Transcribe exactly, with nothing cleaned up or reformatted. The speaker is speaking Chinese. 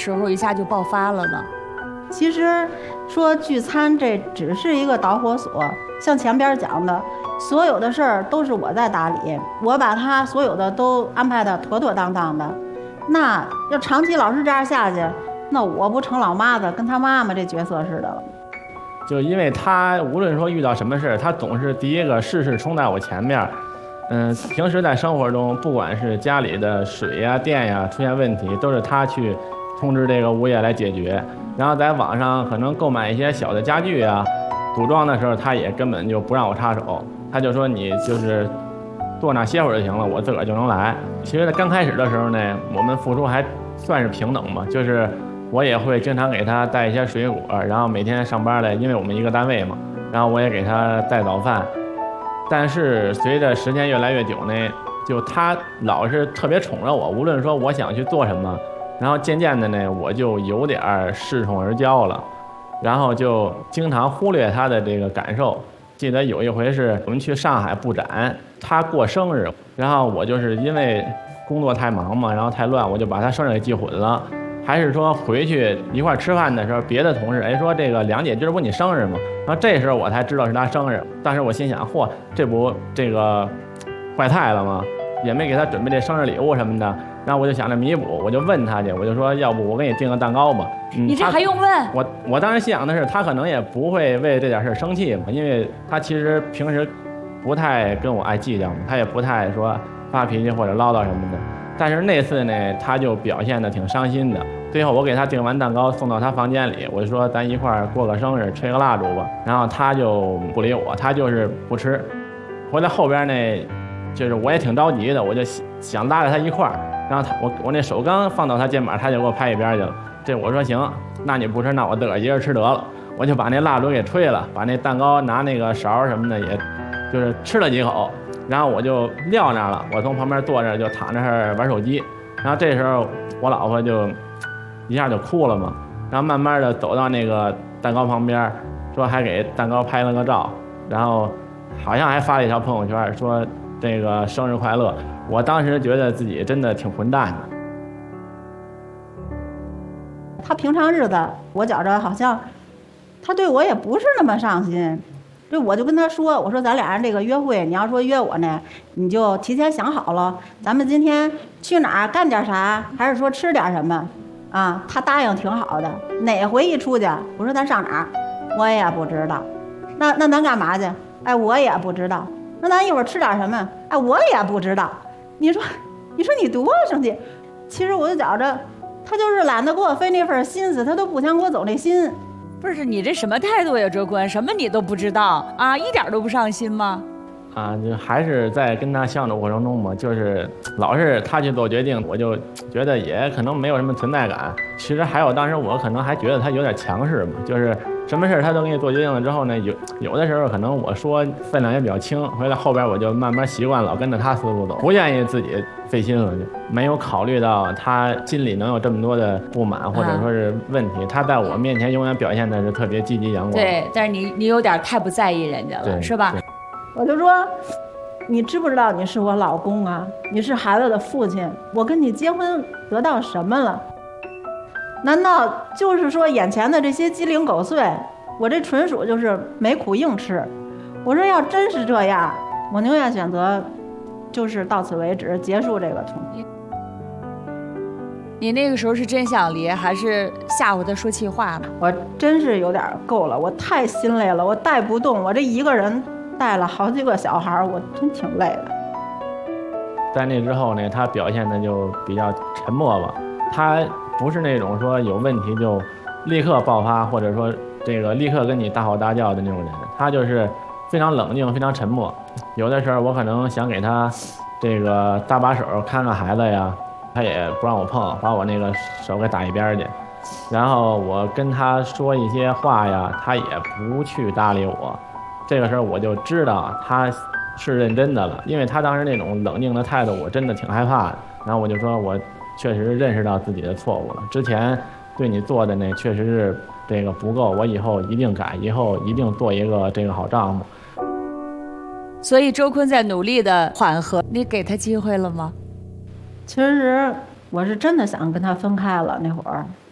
时候一下就爆发了呢？ 其实说聚餐这只是一个导火索，像前边讲的，所有的事儿都是我在打理，我把他所有的都安排的妥妥当当的。那要长期老是这样下去，那我不成老妈子跟他妈妈这角色似的了。 就因为他无论说遇到什么事，他总是第一个事事冲在我前面。嗯，平时在生活中，不管是家里的水呀、电呀出现问题，都是他去通知这个物业来解决。然后在网上可能购买一些小的家具啊，组装的时候，他也根本就不让我插手，他就说你就是坐那歇会儿就行了，我自个儿就能来。其实在刚开始的时候呢，我们付出还算是平等嘛，就是我也会经常给他带一些水果，然后每天上班来，因为我们一个单位嘛，然后我也给他带早饭。但是随着时间越来越久呢，就他老是特别宠着我，无论说我想去做什么，然后渐渐的呢，我就有点恃宠而骄了，然后就经常忽略他的这个感受。记得有一回是我们去上海布展，他过生日，然后我就是因为工作太忙嘛，然后太乱，我就把他生日给记混了。还是说回去一块吃饭的时候，别的同事哎说这个梁姐今儿不你生日吗？然后这时候我才知道是他生日。当时我心想，嚯，这不这个坏菜了吗？也没给他准备这生日礼物什么的。然后我就想着弥补，我就问他去，我就说要不我给你订个蛋糕吧。 嗯、你这还用问？ 我我当时心想的是，他可能也不会为这点事生气嘛，因为他其实平时不太跟我爱计较嘛，他也不太说发脾气或者唠叨什么的。但是那次呢，他就表现得挺伤心的。最后我给他订完蛋糕送到他房间里，我就说咱一块儿过个生日，吹个蜡烛吧。然后他就不理我，他就是不吃。回来后边呢，就是我也挺着急的，我就想拉着他一块儿。然后他我我那手刚放到他肩膀，他就给我拍一边去了。这我说行，那你不吃，那我自个儿一人吃得了。我就把那蜡烛给吹了，把那蛋糕拿那个勺什么的，也就是吃了几口。然后我就撂那儿了，我从旁边坐着就躺着玩手机。然后这时候我老婆就一下就哭了嘛，然后慢慢的走到那个蛋糕旁边，说还给蛋糕拍了个照，然后好像还发了一条朋友圈，说这个生日快乐。我当时觉得自己真的挺混蛋的。 他平常日子我觉着好像他对我也不是那么上心。就我就跟他说，我说咱俩人这个约会，你要说约我呢，你就提前想好了，咱们今天去哪儿干点啥，还是说吃点什么啊？他答应挺好的。哪回一出去，我说咱上哪儿，我也不知道。那那咱干嘛去？哎，我也不知道。那咱一会儿吃点什么？哎，我也不知道。你说，你说你多生气？其实我就觉着，他就是懒得给我费那份心思，他都不想给我走那心。 不是你这什么态度呀，周坤？什么你都不知道啊？一点都不上心吗？ 啊，就还是在跟他相处过程中嘛，就是老是他去做决定，我就觉得也可能没有什么存在感。其实还有当时我可能还觉得他有点强势嘛，就是什么事他都给你做决定了之后呢，有有的时候可能我说分量也比较轻，回来后边我就慢慢习惯了跟着他思路走，不愿意自己费心了，就没有考虑到他心里能有这么多的不满或者说是问题。啊、他在我面前永远表现的是特别积极阳光。 对，但是你你有点太不在意人家了，是吧？ 我就说，你知不知道你是我老公啊？你是孩子的父亲，我跟你结婚得到什么了？难道就是说眼前的这些鸡零狗碎？我这纯属就是没苦硬吃。我说要真是这样，我宁愿选择就是到此为止，结束这个冲突。 你那个时候是真想离，还是吓唬他说气话呢？ 我真是有点够了，我太心累了，我带不动，我这一个人带了好几个小孩，我真挺累的。 在那之后呢，他表现的就比较沉默吧，他不是那种说有问题就立刻爆发，或者说这个立刻跟你大吼大叫的那种人，他就是非常冷静，非常沉默。有的时候我可能想给他这个搭把手看看孩子呀，他也不让我碰，把我那个手给打一边去。然后我跟他说一些话呀，他也不去搭理我。这个时候我就知道他是认真的了，因为他当时那种冷静的态度，我真的挺害怕的。然后我就说，我确实认识到自己的错误了，之前对你做的呢，确实是这个不够，我以后一定改，以后一定做一个这个好丈夫。 所以周坤在努力的缓和，你给他机会了吗？ 其实我是真的想跟他分开了，那会儿